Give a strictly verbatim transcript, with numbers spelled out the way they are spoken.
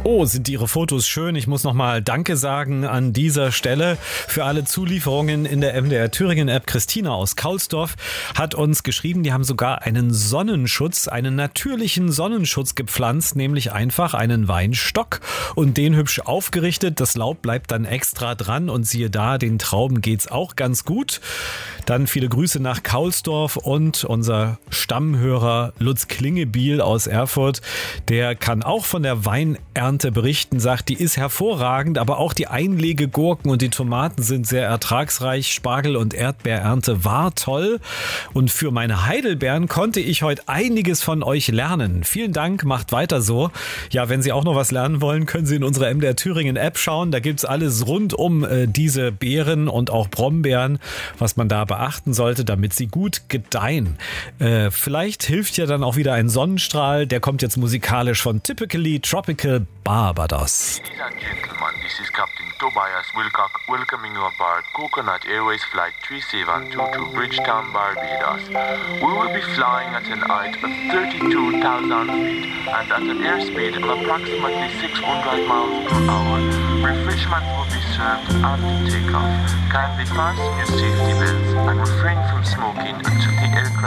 Oh, sind Ihre Fotos schön. Ich muss nochmal Danke sagen an dieser Stelle für alle Zulieferungen in der M D R Thüringen App. Christina aus Kaulsdorf hat uns geschrieben, die haben sogar einen Sonnenschutz, einen natürlichen Sonnenschutz gepflanzt, nämlich einfach einen Weinstock und den hübsch aufgerichtet. Das Laub bleibt dann extra dran und siehe da, den Trauben geht's auch ganz gut. Dann viele Grüße nach Kaulsdorf und unser Stammhörer Lutz Klingebiel aus Erfurt, der kann auch von der Weinernte berichten, sagt, die ist hervorragend, aber auch die Einlegegurken und die Tomaten sind sehr ertragsreich. Spargel- und Erdbeerernte war toll und für meine Heidelbeeren konnte ich heute einiges von euch lernen. Vielen Dank, macht weiter so. Ja, wenn Sie auch noch was lernen wollen, können Sie in unsere M D R Thüringen App schauen. Da gibt's alles rund um äh, diese Beeren und auch Brombeeren, was man da beachten sollte, damit sie gut gedeihen. Äh, vielleicht hilft ja dann auch wieder ein Sonnenstrahl. Der kommt jetzt musikalisch von Typically Tropical Barbados. Ladies and gentlemen, this is Captain Tobias Wilcock welcoming you aboard Coconut Airways Flight three seven two to Bridgetown, Barbados. We will be flying at an height of thirty-two thousand feet and at an airspeed of approximately six hundred miles per hour. Refreshment will be served after takeoff. Kindly fasten your safety belts and refrain from smoking until the aircraft